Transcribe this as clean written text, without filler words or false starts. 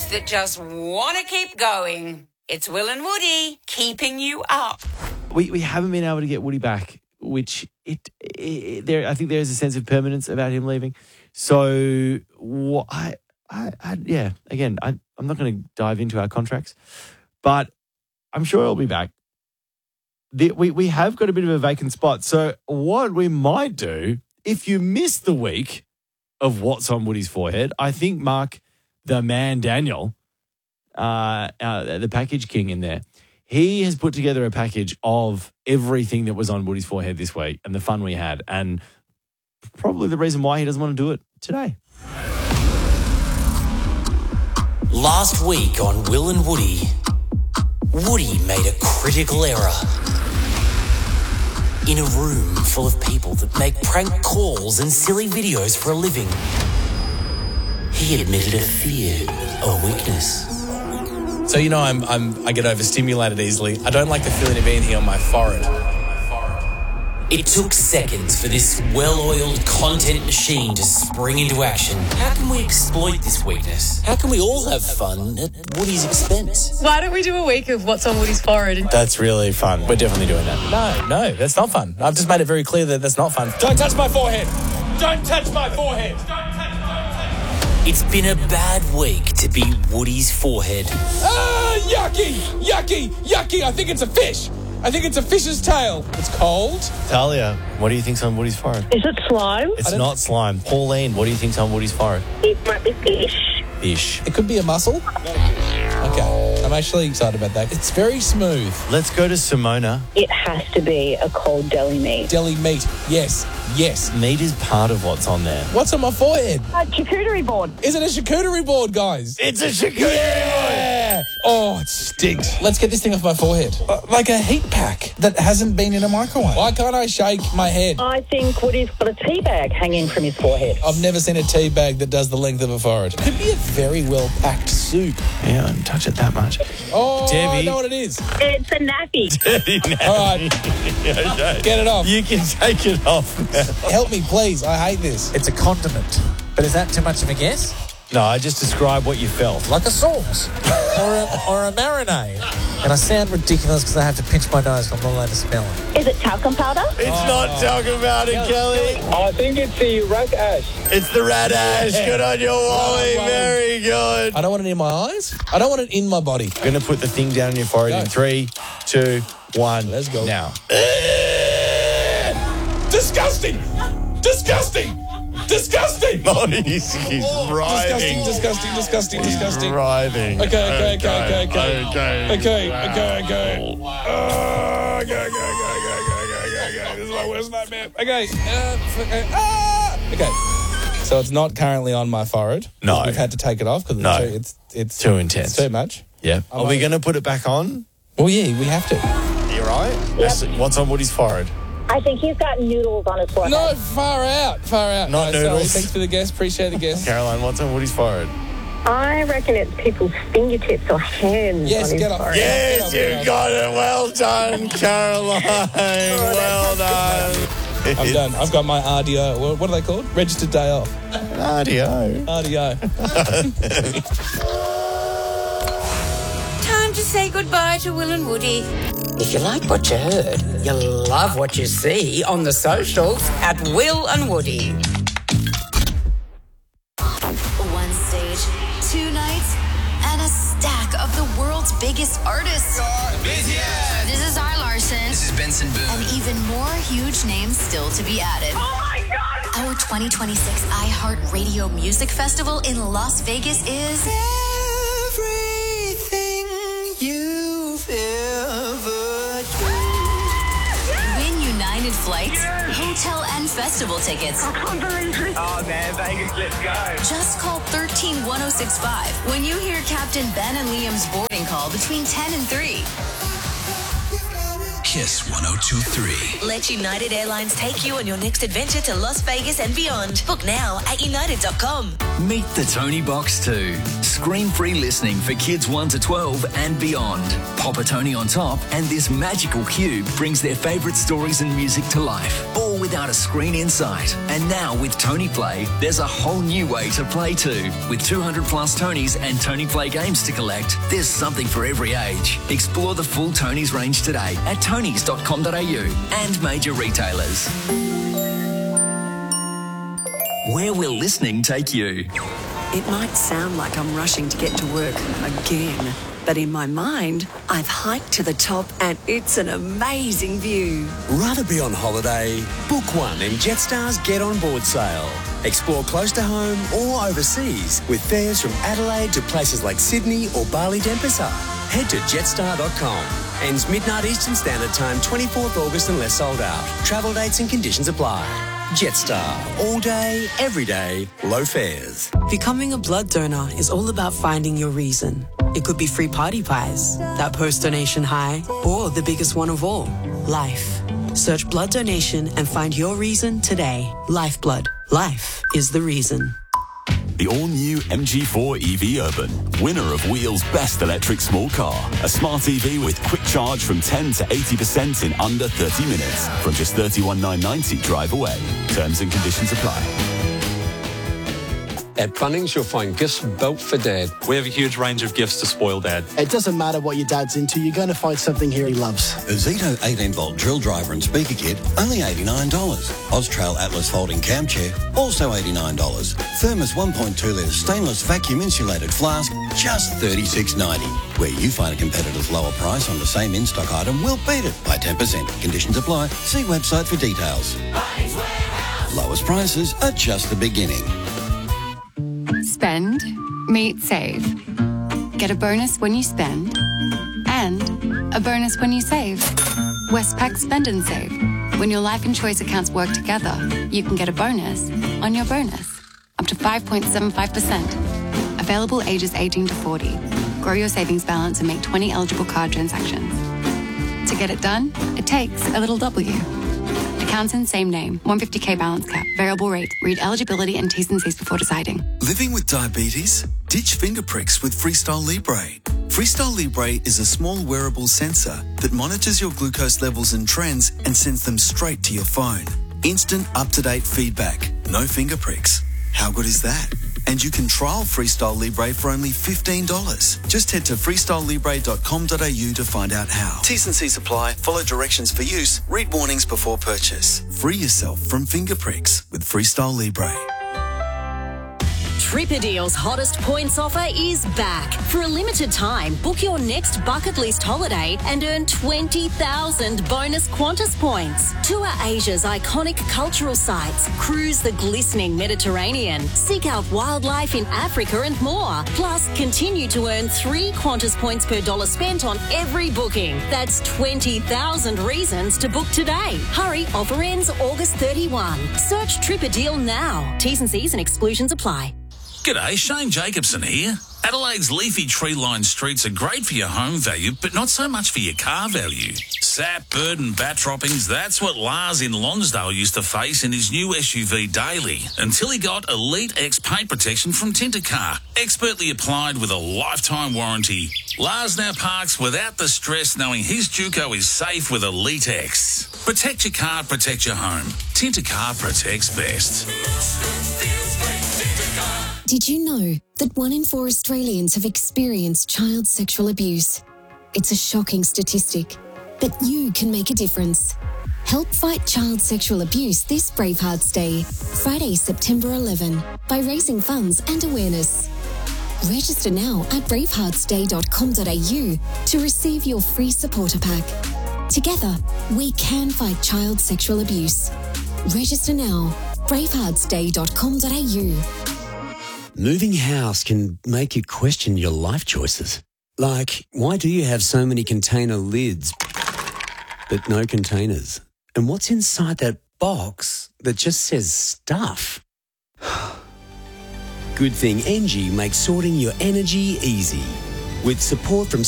that just want to keep going. It's Will and Woody keeping you up. We haven't been able to get Woody back, which I think there is a sense of permanence about him leaving. So again, I'm not going to dive into our contracts, but I'm sure he'll be back. We have got a bit of a vacant spot. So what we might do, if you missed the week of What's on Woody's Forehead, I think Mark, the man Daniel, the package king in there, he has put together a package of everything that was on Woody's Forehead this week and the fun we had, and probably the reason why he doesn't want to do it today. Last week on Will and Woody, Woody made a critical error. In a room full of people that make prank calls and silly videos for a living, he admitted a fear or weakness. So, you know, I get overstimulated easily. I don't like the feeling of anything on my forehead. It took seconds for this well-oiled content machine to spring into action. How can we exploit this weakness? How can we all have fun at Woody's expense? Why don't we do a week of What's on Woody's Forehead? That's really fun. We're definitely doing that. No, that's not fun. I've just made it very clear that that's not fun. Don't touch my forehead. Don't touch my forehead. It's been a bad week to be Woody's forehead. Ah, yucky. I think it's a fish. I think it's a fish's tail. It's cold. Talia, what do you think's on Woody's forehead? Is it slime? It's not slime. Pauline, what do you think's on Woody's forehead? It might be fish. Fish. It could be a mussel. Okay, I'm actually excited about that. It's very smooth. Let's go to Simona. It has to be a cold deli meat. Deli meat. Yes. Meat is part of what's on there. What's on my forehead? A charcuterie board. Is it a charcuterie board, guys? It's a charcuterie board. Oh, it stinks. Let's get this thing off my forehead. Like a heat pack that hasn't been in a microwave. Why can't I shake my head? I think Woody's got a tea bag hanging from his forehead. I've never seen a tea bag that does the length of a forehead. It could be a very well-packed soup. Yeah, I don't touch it that much. Oh, Debbie. I know what it is. It's a nappy. All right, get it off. You can take it off now. Help me, please. I hate this. It's a condiment. But is that too much of a guess? No, I just described what you felt. Like a sauce or a marinade. And I sound ridiculous because I have to pinch my nose. I'm not allowed to smell it. Is it talcum powder? It's not talking about it, Kelly. I think it's the rat ash. It's the rat ash. Good on you, Wally. Very good. I don't want it in my eyes. I don't want it in my body. I'm going to put the thing down in your forehead in 3, 2, 1. Let's go. Now. Disgusting! Oh, he's writhing. Disgusting. He's writhing. Okay. This is my worst nightmare. Okay. Okay. So it's not currently on my forehead. No. We've had to take it off because it's too intense. It's too much. Yeah. Are we going to put it back on? Well, yeah, we have to. You right? Yep. What's on Woody's forehead? I think he's got noodles on his forehead. No, far out. Not noodles. Sorry, thanks for the guess. Appreciate the guess. Caroline, what's on Woody's forehead? I reckon it's people's fingertips or hands Yes, on his get off. forehead. Yes, you got it. Well done, Caroline. Well done. I'm done. I've got my RDO. What are they called? Registered day off. RDO. Time to say goodbye to Will and Woody. If you like what you heard, You'll love what you see on the socials at Will and Woody. One stage, 2 nights, and a stack of the world's biggest artists. This is I. Larson. This is Benson Boone. And even more huge names still to be added. Oh my God! Our 2026 iHeartRadio Music Festival in Las Vegas is Everything you've ever Win United Flights, hotel and festival tickets. Oh man, Vegas, let's go. Just call 131065 when you hear Captain Ben and Liam's boarding call between 10 and 3. Kiss 102.3. Let United Airlines take you on your next adventure to Las Vegas and beyond. Book now at united.com. Meet the Tony Box 2. Screen-free listening for kids 1 to 12 and beyond. Pop a Tony on top and this magical cube brings their favourite stories and music to life. All all without a screen in sight. And now with Tony Play, there's a whole new way to play too. With 200 plus Tonys and Tony Play games to collect, there's something for every age. Explore the full Tonys range today at tonys.com.au and major retailers. Where will listening take you? It might sound like I'm rushing to get to work again, but in my mind, I've hiked to the top and it's an amazing view. Rather be on holiday? Book one in Jetstar's Get On Board sale. Explore close to home or overseas with fares from Adelaide to places like Sydney or Bali Denpasar. Head to jetstar.com. Ends midnight Eastern Standard Time, 24th August unless sold out. Travel dates and conditions apply. Jetstar. All day, every day, low fares. Becoming a blood donor is all about finding your reason. It could be free party pies, that post-donation high, or the biggest one of all, life. Search blood donation and find your reason today. Lifeblood. Life is the reason. The all-new MG4 EV Urban, winner of Wheel's Best Electric Small Car. A smart EV with quick charge from 10 to 80% in under 30 minutes. From just $31,990 drive away. Terms and conditions apply. At Bunnings, you'll find gifts built for Dad. We have a huge range of gifts to spoil Dad. It doesn't matter what your dad's into, you're going to find something here he loves. A Zito 18-volt drill driver and speaker kit, only $89. Austrail Atlas folding cam chair, also $89. Thermos 1.2 litre stainless vacuum insulated flask, just $36.90. Where you find a competitor's lower price on the same in-stock item, we'll beat it by 10%. Conditions apply. See website for details. Lowest prices are just the beginning. Spend, meet, save. Get a bonus when you spend and a bonus when you save. Westpac Spend and Save. When your life and choice accounts work together, you can get a bonus on your bonus. Up to 5.75%. Available ages 18 to 40. Grow your savings balance and make 20 eligible card transactions. To get it done, it takes a little W. Accounts in same name. 150k balance cap. Variable rate. Read eligibility and T's and C's before deciding. Living with diabetes? Ditch finger pricks with Freestyle Libre. Freestyle Libre is a small wearable sensor that monitors your glucose levels and trends and sends them straight to your phone. Instant, up-to-date feedback. No finger pricks. How good is that? And you can trial Freestyle Libre for only $15. Just head to freestylelibre.com.au to find out how. T's and C's apply. Follow directions for use. Read warnings before purchase. Free yourself from finger pricks with Freestyle Libre. Tripadeal's hottest points offer is back. For a limited time, book your next bucket list holiday and earn 20,000 bonus Qantas points. Tour Asia's iconic cultural sites, cruise the glistening Mediterranean, seek out wildlife in Africa and more. Plus, continue to earn 3 Qantas points per dollar spent on every booking. That's 20,000 reasons to book today. Hurry, offer ends August 31. Search Tripadeal now. T's and C's and exclusions apply. G'day, Shane Jacobson here. Adelaide's leafy tree-lined streets are great for your home value, but not so much for your car value. Sap, bird and bat droppings, that's what Lars in Lonsdale used to face in his new SUV daily, until he got Elite X paint protection from Tintercar, expertly applied with a lifetime warranty. Lars now parks without the stress knowing his Duco is safe with Elite X. Protect your car, protect your home. Tintercar protects best. Did you know that 1 in 4 Australians have experienced child sexual abuse? It's a shocking statistic, but you can make a difference. Help fight child sexual abuse this Bravehearts Day, Friday, September 11, by raising funds and awareness. Register now at braveheartsday.com.au to receive your free supporter pack. Together, we can fight child sexual abuse. Register now, braveheartsday.com.au. Moving house can make you question your life choices. Like, why do you have so many container lids, but no containers? And what's inside that box that just says stuff? Good thing Engie makes sorting your energy easy. With support from